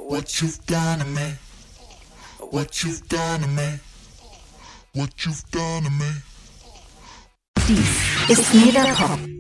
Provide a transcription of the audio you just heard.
What you've done to me. What you've done to me. What you've done to me. Dies ist Niederpop.